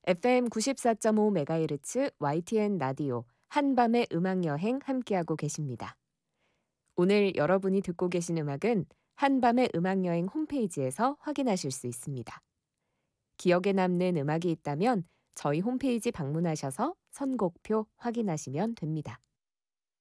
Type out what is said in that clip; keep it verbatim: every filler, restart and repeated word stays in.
에프엠 구십사 점 오 메가헤르츠 와이티엔 라디오 한밤의 음악여행 함께하고 계십니다. 오늘 여러분이 듣고 계신 음악은 한밤의 음악여행 홈페이지에서 확인하실 수 있습니다. 기억에 남는 음악이 있다면 저희 홈페이지 방문하셔서 선곡표 확인하시면 됩니다.